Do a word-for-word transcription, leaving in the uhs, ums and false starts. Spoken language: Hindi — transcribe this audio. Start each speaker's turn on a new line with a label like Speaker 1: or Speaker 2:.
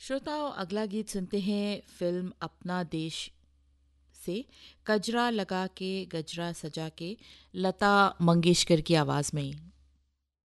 Speaker 1: श्रोताओं, अगला गीत सुनते हैं फिल्म अपना देश से। कजरा लगा के गजरा सजा के, लता मंगेशकर की आवाज़ में।